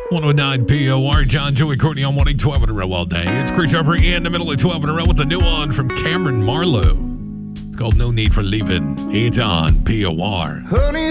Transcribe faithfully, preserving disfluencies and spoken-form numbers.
one oh nine P O R, John, Joey, Courtney on morning, twelve in a row all day. It's Chris Harper in the middle of twelve in a row with the new one from Cameron Marlowe. It's called No Need for Leaving. It's on P O R. Honey,